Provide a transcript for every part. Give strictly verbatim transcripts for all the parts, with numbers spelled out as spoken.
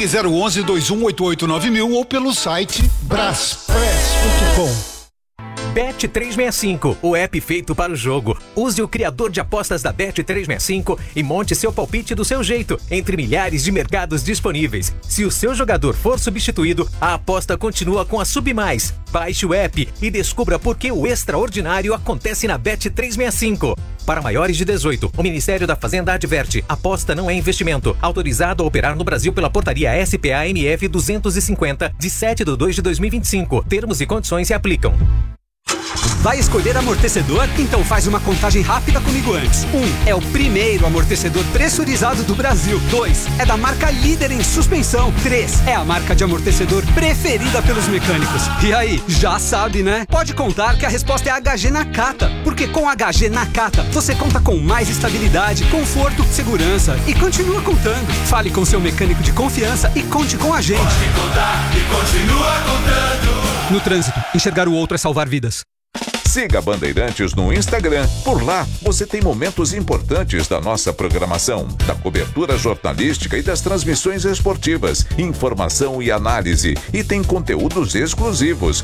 zero um um, dois um oito oito nove mil ou pelo site braspress ponto com. Bet trezentos e sessenta e cinco, o app feito para o jogo. Use o criador de apostas da Bet trezentos e sessenta e cinco e monte seu palpite do seu jeito, entre milhares de mercados disponíveis. Se o seu jogador for substituído, a aposta continua com a Submais. Baixe o app e descubra por que o extraordinário acontece na Bet trezentos e sessenta e cinco. Para maiores de dezoito, o Ministério da Fazenda adverte: aposta não é investimento. Autorizado a operar no Brasil pela portaria S P A M F duzentos e cinquenta, de sete de dois de dois mil e vinte e cinco. Termos e condições se aplicam. Vai escolher amortecedor? Então faz uma contagem rápida comigo antes. Um, é o primeiro amortecedor pressurizado do Brasil. Dois, é da marca líder em suspensão. Três, é a marca de amortecedor preferida pelos mecânicos. E aí, já sabe, né? Pode contar que a resposta é H G Nakata. Porque com H G Nakata, você conta com mais estabilidade, conforto, segurança e continua contando. Fale com seu mecânico de confiança e conte com a gente. Pode contar e continua contando. No trânsito, enxergar o outro é salvar vidas. Siga Bandeirantes no Instagram. Por lá, você tem momentos importantes da nossa programação, da cobertura jornalística e das transmissões esportivas, informação e análise. E tem conteúdos exclusivos.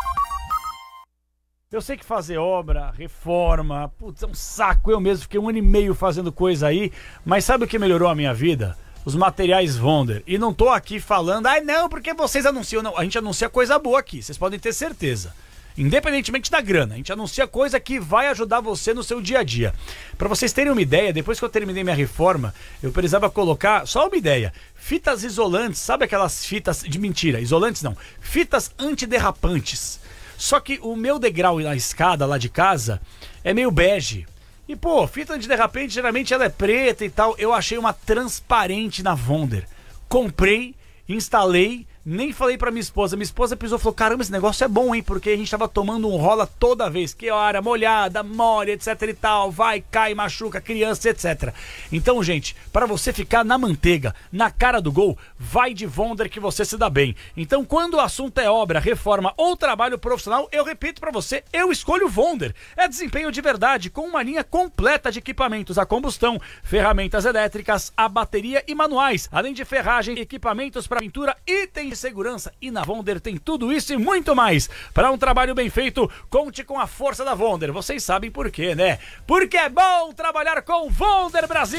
Eu sei que fazer obra, reforma, putz, é um saco. Eu mesmo fiquei um ano e meio fazendo coisa aí. Mas sabe o que melhorou a minha vida? Os materiais Wonder. E não tô aqui falando, ai não, porque vocês anunciam. Não, a gente anuncia coisa boa aqui, vocês podem ter certeza. Independentemente da grana, a gente anuncia coisa que vai ajudar você no seu dia a dia. Pra vocês terem uma ideia, depois que eu terminei minha reforma, eu precisava colocar, só uma ideia, fitas isolantes, sabe aquelas fitas de mentira, isolantes não, fitas antiderrapantes. Só que o meu degrau na escada lá de casa é meio bege. E pô, fita antiderrapante geralmente ela é preta e tal, eu achei uma transparente na Wonder. Comprei, instalei, nem falei pra minha esposa. Minha esposa pisou e falou: caramba, esse negócio é bom, hein? Porque a gente tava tomando um rola toda vez. Que hora, molhada, mole, etc e tal. Vai, cai, machuca, criança, etcétera. Então, gente, pra você ficar na manteiga, na cara do gol, vai de Wonder que você se dá bem. Então, quando o assunto é obra, reforma ou trabalho profissional, eu repito pra você, eu escolho Wonder. É desempenho de verdade, com uma linha completa de equipamentos a combustão, ferramentas elétricas, a bateria e manuais, além de ferragem, equipamentos para pintura, itens de segurança. E na Wonder tem tudo isso e muito mais. Para um trabalho bem feito, conte com a força da Wonder. Vocês sabem por quê, né? Porque é bom trabalhar com Wonder Brasil!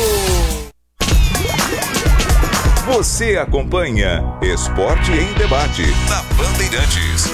Você acompanha Esporte em Debate na Bandeirantes.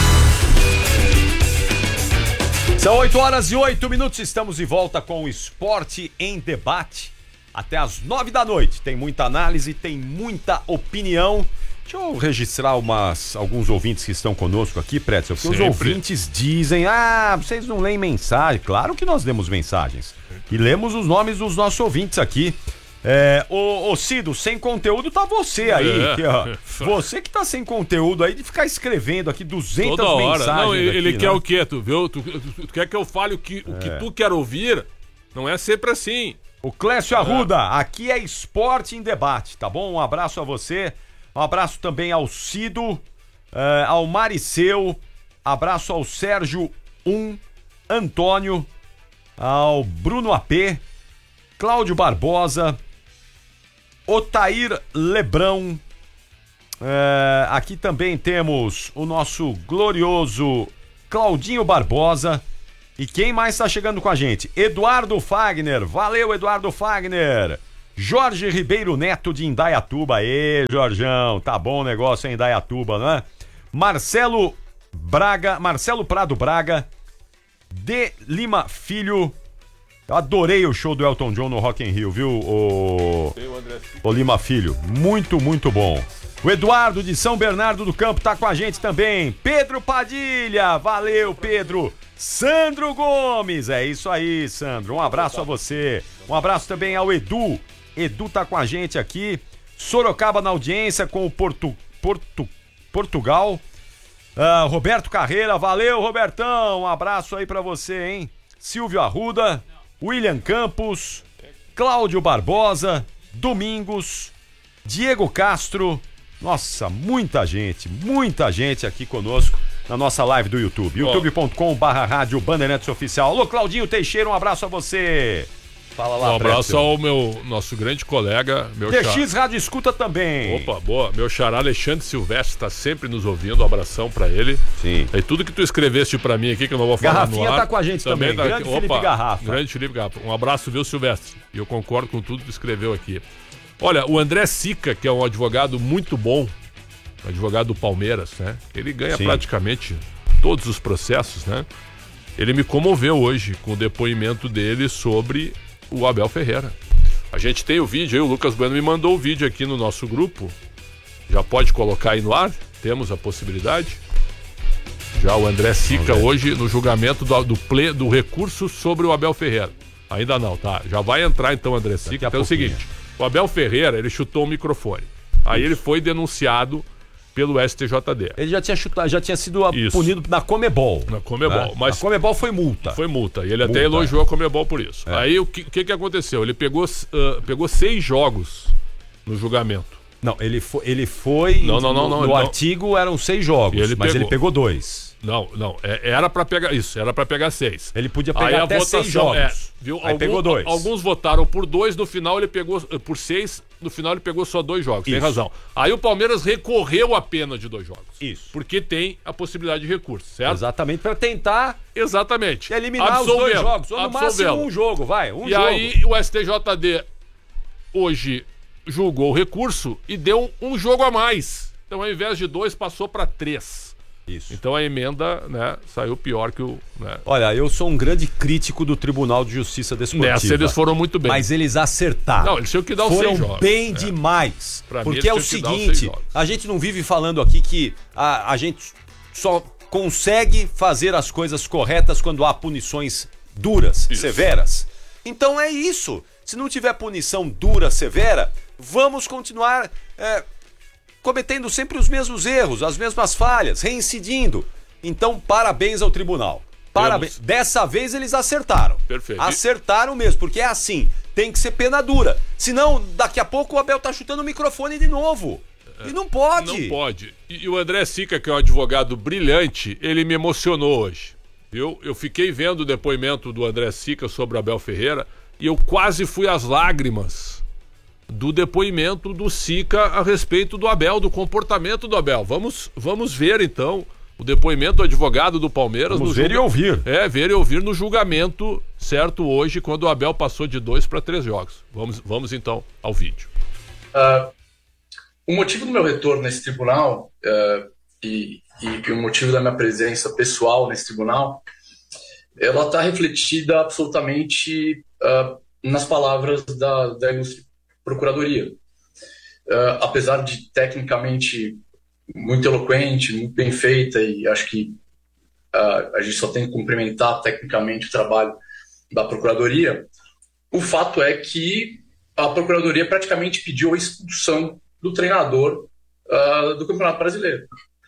São oito horas e oito minutos, estamos de volta com o Esporte em Debate. Até às nove da noite. Tem muita análise, tem muita opinião. Deixa eu registrar umas, alguns ouvintes que estão conosco aqui, Pretzel, porque Sempre. Os ouvintes dizem: ah, vocês não leem mensagem. Claro que nós lemos mensagens. E lemos os nomes dos nossos ouvintes aqui. É, ô, ô Cido, sem conteúdo tá você aí. É. Que, ó, você que tá sem conteúdo aí de ficar escrevendo aqui duzentas Toda hora. mensagens. Não, ele aqui, quer né? o quê? Tu, viu? Tu, tu, tu quer que eu fale o que, o É. que tu quer ouvir? Não é sempre assim. O Clécio Arruda, aqui é Esporte em Debate, tá bom? Um abraço a você, um abraço também ao Cido, uh, ao Mariceu, abraço ao Sérgio um, Antônio, ao Bruno A P, Cláudio Barbosa, Otair Lebrão, uh, aqui também temos o nosso glorioso Claudinho Barbosa. E quem mais está chegando com a gente? Eduardo Fagner. Valeu, Eduardo Fagner. Jorge Ribeiro Neto de Indaiatuba. Ê, Jorjão, tá bom o negócio em Indaiatuba, não é? Marcelo Braga, Marcelo Prado Braga, de Lima Filho. Eu adorei o show do Elton John no Rock in Rio, viu, o, o Lima Filho? Muito, muito bom. O Eduardo de São Bernardo do Campo tá com a gente também. Pedro Padilha, valeu, Pedro. Sandro Gomes, é isso aí, Sandro. Um abraço a você. Um abraço também ao Edu. Edu tá com a gente aqui. Sorocaba na audiência com o Porto, Porto, Portugal. Uh, Roberto Carreira, valeu, Robertão. Um abraço aí pra você, hein? Silvio Arruda, William Campos, Cláudio Barbosa, Domingos, Diego Castro. Nossa, muita gente, muita gente aqui conosco na nossa live do YouTube. youtube ponto com barra rádio Bandeirantes Oficial. Alô, Claudinho Teixeira, um abraço a você. Fala lá, Um abraço Précio. ao meu nosso grande colega, meu D xará. X Rádio Escuta também. Opa, boa. Meu xará Alexandre Silvestre está sempre nos ouvindo. Um abração pra ele. Sim. E tudo que tu escreveste pra mim aqui, que eu não vou falar Garrafinha no ar. tá com a gente também. tá Grande aqui. Felipe Opa, Garrafa. Grande Felipe Garrafa. Um abraço, viu, Silvestre? E eu concordo com tudo que tu escreveu aqui. Olha, o André Sica, que é um advogado muito bom, advogado do Palmeiras, né? Ele ganha Sim. praticamente todos os processos, né? Ele me comoveu hoje com o depoimento dele sobre o Abel Ferreira. A gente tem o vídeo aí, o Lucas Bueno me mandou o vídeo aqui no nosso grupo. Já pode colocar aí no ar? Temos a possibilidade. Já o André Sica hoje no julgamento do, do, ple, do recurso sobre o Abel Ferreira. Ainda não, tá? Já vai entrar então o André Sica. Então é o seguinte, o Abel Ferreira, ele chutou o microfone. Aí Isso. ele foi denunciado pelo S T J D. Ele já tinha chutado, já tinha sido Isso. punido na Comebol. Na Comebol. Né? Mas a Comebol foi multa. Foi multa. E ele multa, até elogiou é. a Comebol por isso. É. Aí o que, que que aconteceu? Ele pegou, uh, pegou seis jogos no julgamento. Não, ele foi. Ele foi não, não, não, no, não, no não. artigo eram seis jogos, ele mas pegou. ele pegou dois. Não, não. É, era pra pegar isso, era pra pegar seis. Ele podia pegar Aí a até votação, seis jogos. É, viu? Aí Algum, pegou dois. Alguns votaram por dois, no final ele pegou por seis, no final ele pegou só dois jogos. Isso. Tem razão. Aí o Palmeiras recorreu a pena de dois jogos. Isso. Porque tem a possibilidade de recurso, certo? Exatamente, pra tentar Exatamente. eliminar Absolvê-lo. os dois jogos. Ou no máximo Absolvê-lo. um jogo, vai. Um e jogo. aí o S T J D hoje julgou o recurso e deu um jogo a mais. Então ao invés de dois passou para três. Isso. Então a emenda, né, saiu pior que o... Né? Olha, eu sou um grande crítico do Tribunal de Justiça Desportiva. Nessa eles foram muito bem. Mas eles acertaram. Não, eles tinham que dar os foram seis jogos. bem é. demais. Pra porque mim, é o eles tinham que dar os seguinte, seis jogos. a gente não vive falando aqui que a, a gente só consegue fazer as coisas corretas quando há punições duras, Isso. severas. Então é isso. Se não tiver punição dura, severa, vamos continuar é, cometendo sempre os mesmos erros, as mesmas falhas, reincidindo. Então, parabéns ao tribunal. Parabéns. Temos. Dessa vez eles acertaram. Perfeito. Acertaram mesmo, porque é assim, tem que ser pena dura. Senão, daqui a pouco o Abel tá chutando o microfone de novo. É. E não pode. Não pode. E, e o André Sica, que é um advogado brilhante, ele me emocionou hoje. Viu? Eu fiquei vendo o depoimento do André Sica sobre o Abel Ferreira e eu quase fui às lágrimas do depoimento do Sica a respeito do Abel, do comportamento do Abel. Vamos, vamos ver então o depoimento do advogado do Palmeiras. Vamos no ver julga... e ouvir. É, ver e ouvir no julgamento, certo, hoje, quando o Abel passou de dois para três jogos. Vamos, vamos então ao vídeo. Uh, o motivo do meu retorno nesse tribunal uh, e, e, e o motivo da minha presença pessoal nesse tribunal, ela está refletida absolutamente uh, nas palavras da, da ilustre Procuradoria. Uh, apesar de tecnicamente muito eloquente, muito bem feita, e acho que uh, a gente só tem que cumprimentar tecnicamente o trabalho da Procuradoria, o fato é que a Procuradoria praticamente pediu a expulsão do treinador uh, do Campeonato Brasileiro.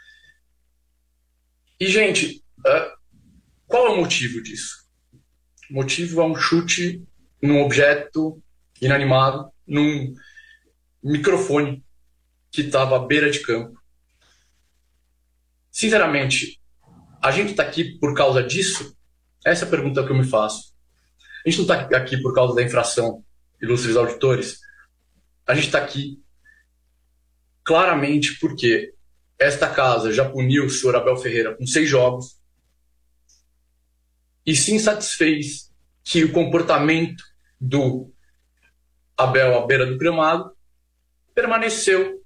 E, gente, uh, qual é o motivo disso? O motivo é um chute num objeto inanimado, num microfone que estava à beira de campo. Sinceramente, a gente está aqui por causa disso? Essa é a pergunta que eu me faço. A gente não está aqui por causa da infração, ilustres auditores. A gente está aqui claramente porque esta casa já puniu o senhor Abel Ferreira com seis jogos e se insatisfez que o comportamento do Abel à beira do gramado permaneceu